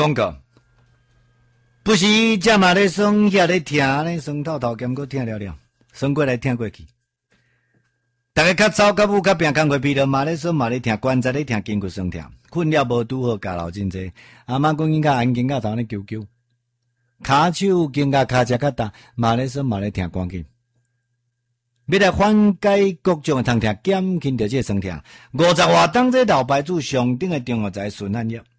广告，不是这嘛咧酸，遐咧疼咧，酸透透兼搁疼了了，酸过来疼过去。大家较早较母较病工过疲劳，嘛咧酸嘛咧疼，关节咧疼，筋骨酸疼，困了无拄好，家老真济。阿妈讲应该安静甲头咧揪揪，骹手筋甲骹只较大，嘛咧酸嘛咧疼关键。要来缓解各种的痛痛，减轻着这个酸痛。50外当这老牌子上顶的中药材顺汗药，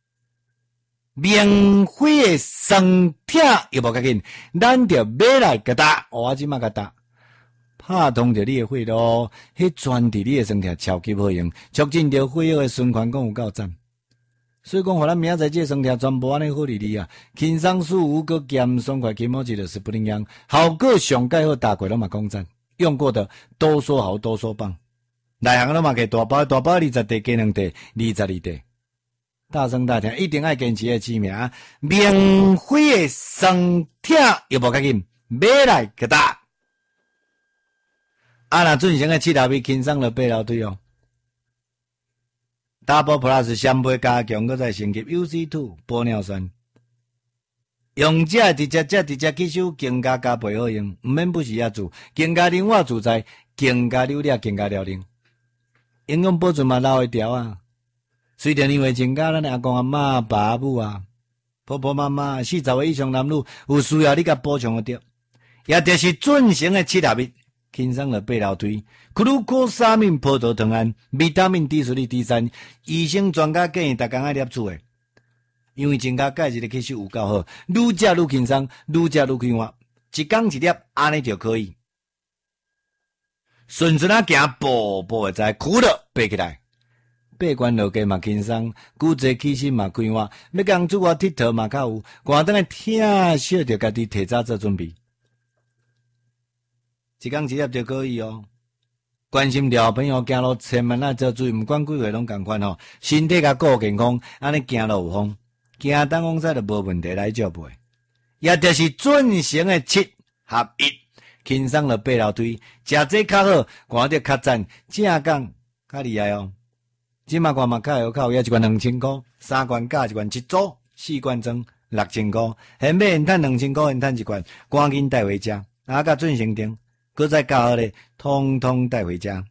免费的酸痛又无较紧，咱着买来甲打，我即马甲打，拍通着你的血路，迄专治你的酸痛超级好用，促进着血液的循环，讲有够赞。所以讲，互咱明仔载这酸痛全部安尼好利利啊，轻松舒服，搁减爽快，起码一就是不灵样，效果上介好，大过拢嘛讲赞。用过的都说好，都说棒。内行都嘛给大包20块，加2块，22块。大声大听，一定爱坚持的知名，免费的酸痛又无较紧，买来给打。若准成的七大味轻松了8楼堆哦。Double Plus 香杯加强，搁再升级 UC2 玻尿酸。用这直接吸收，更加加倍好用，毋免不时也做，更加灵活自在，更加溜了，更加了灵。营养保存嘛留会条啊。随着年岁增加，咱阿公阿嬷、爸母啊、婆婆妈妈40岁以上男女有需要，你甲补充得着。也就是准成的7大物，轻松了8楼推，克鲁科沙敏葡萄糖胺、维他命 D3、D3，医生专家建议大家爱摄取的。因为增加钙质的吸收有够好，愈食愈轻松，愈食愈快活，一天一粒安尼就可以。顺顺啊行，步步会知，苦了爬起来，爬关落街嘛轻松，骨质起身嘛快活，要讲主我佚佗嘛较有，寒灯的听小着家己提早做准备，一天一粒就可以哦。关心着朋友行路千万要做注意，毋管几岁拢共款吼，身体甲顾健康，安尼行路有风。行东往西就无问题来照背，也就是准成的7合1，轻松了8楼推，食这较好，看着较赞，正讲较厉害哦。即马看嘛较有靠，也一罐2000块，3罐加一罐一组，4罐装6000块，现买现赚2000块，现赚一罐，赶紧带回家，甲准成订，搁再加好咧，通通带回家。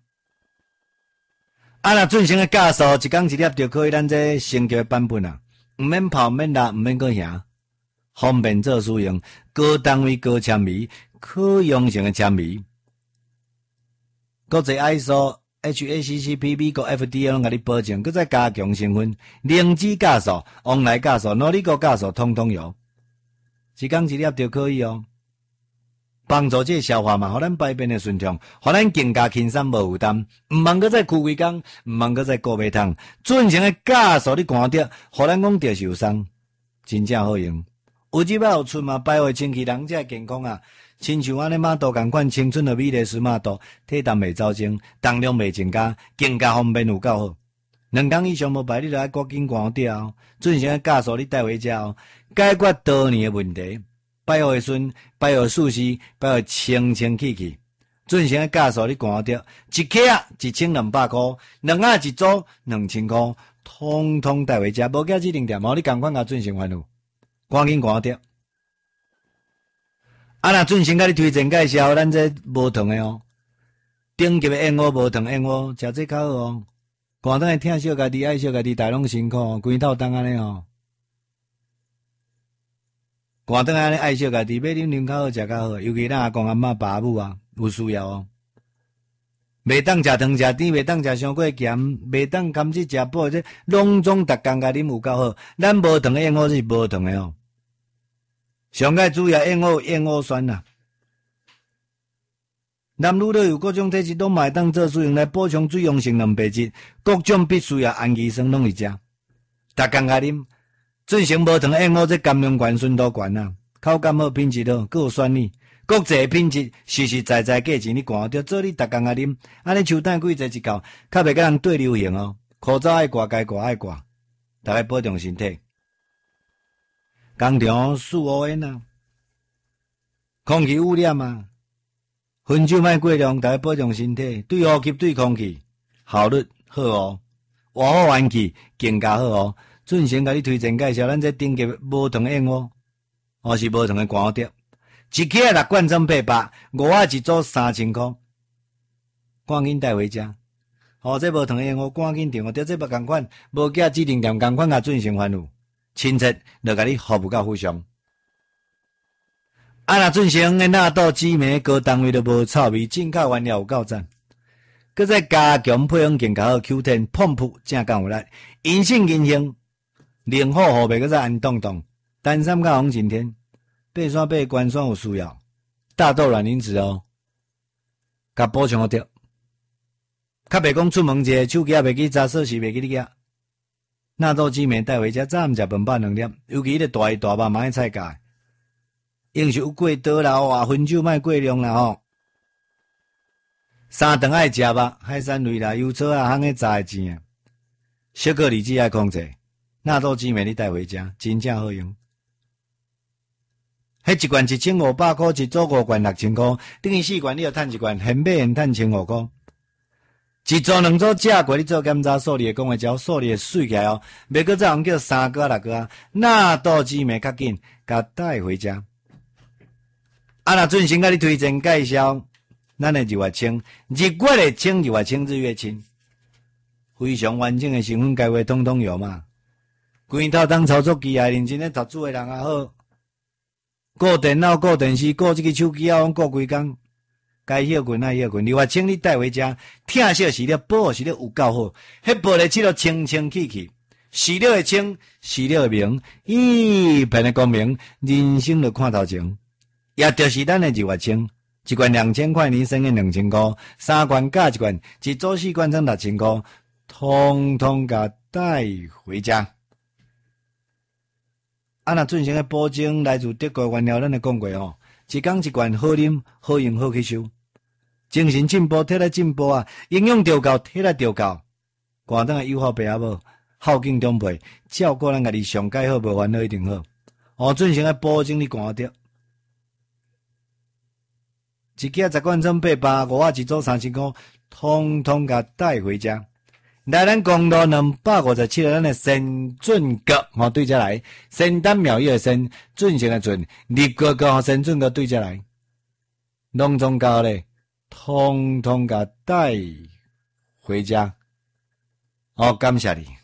若准成的加数，一天一粒就可以，咱这升级的版本啊。毋免泡，毋免辣，毋免搁行，方便做使用，高单位高纤维，可用性的纤维，国际 ISO、HACCP、美国 FDA 拢甲你保证，搁再加强成分，灵芝酵素、旺来酵素、诺里果酵素，通通有，一天一粒就可以哦。帮助这消化嘛，互咱排便的顺畅，互咱更加轻松无负担，毋茫搁再枯规工，毋茫搁再顾胃痛，准成的酵素你看着，互咱讲着受伤，真正好用。有入啊有出嘛，排位清气人才健康啊，亲像安尼马肚共款，青春的美丽斯马肚，体重袂走精，重量袂增加，更加方便有够好。2天以上无排，你就爱赶紧看掉哦。准成的酵素你带回家哦，解决多年的问题。摆好的顺，摆好舒适，摆好清清气气。准成的酵素你看着，一克啊1200块，2盒一组2000块，通通带回家。无价指定店，毛你共款甲准成烦恼，赶紧看着。若准成甲你推荐介绍，咱这无糖的哦，顶级的燕窝无糖燕窝，食这较好哦。寒灯会疼小家己，爱小家己，大拢辛苦，规透冬安尼哦。寒灯安尼爱惜家己，买啉较好，食较好，尤其咱阿公阿嬷爸母啊，有需要哦。袂当食糖食甜，袂当食伤过咸，袂当甘蔗食补，这拢总逐工甲啉有够好。咱无糖的燕窝是无糖的哦。上界主要燕窝酸呐。男女都有各种体质，拢会当做使用来补充水溶性蛋白质，各种必需啊氨基酸拢会食，逐工甲啉。准成无糖燕窝，这含量悬、纯度悬啊，口感好、品质好，佫有酸味，国际品质，实实在在价钱你看着，做你逐工啊啉，安尼手等几济一口，较袂甲人对流行哦。口罩爱挂，该挂爱挂，大家保重身体。工厂4无烟啊，空气污染啊，烟酒莫过量，大家保重身体。对呼吸、对空气，效率好哦，活好环境更加好哦。 准先甲你推荐介绍，咱这顶级无糖的燕窝，是无糖的寒蝶，一克6罐2800，5仔一组3000块，赶紧带回家。这无糖的燕窝赶紧订，对这不同款，无寄指定店同款甲准先吩咐，亲切就甲你服务到非常。若准先的纳豆紫梅高单位都无臭味，进口原料有够赞。搁再加强配方更加好 ，Q10 碰扑正够有力，银杏银杏，灵火后背搁再安动动，单三甲红景天，爬山爬关山有需要，大豆卵磷脂甲补充好着。较袂讲出门者，手机也袂记查锁匙，袂记你个。纳豆紫梅带回家，早暗食饭2粒，尤其迄个大鱼大肉，买菜价。用是有过多啦，分酒莫过量啦3顿爱食肉，海产类啦，油草啊，烘个炸的钱啊。小克力爱控制，纳豆紫梅你带回家，真正好用。迄一罐1500块，一组5罐6000块，等于4罐你要趁1罐，现买现趁1500块。一组2组食过，你做检查，数理会讲会照，数理会水起来袂搁再用叫3个6个，纳豆紫梅较紧，甲带回家。若准先甲你推荐介绍，咱的日月清，日月的清，日月清日月清，非常完整的成分该话统统有嘛。规套当操作机啊，认真咧读书的人也好，顾电脑、顾电视、顾这个手机啊，顾规工，该休困爱休困。日月清你带回家，疼惜是了，保是了有够好，迄玻璃漆了清清气气，是了的清，是了的明，一片的光明，人生就看头前。也就是咱的日月清，一罐2000块，年省个2000块，3罐加1罐，一组4罐才6000块，通通甲带回家。若准先个保证来自德国原料，咱也讲过一缸1罐，好啉、好用、好吸收，精神进步，体力进步啊，营养调够，体力调够，寒冬个友好爸阿母，孝敬长辈，照顾咱家己上介好，无烦恼一定好。准先个保证你寒着。一克10罐800，5仔一组3000块，通通甲带回家。来咱公路257咱的先准阁，对遮来，先丹庙宇的先，准先的准，立国先准阁对遮来，拢总交咧，通通甲带回家。感谢你。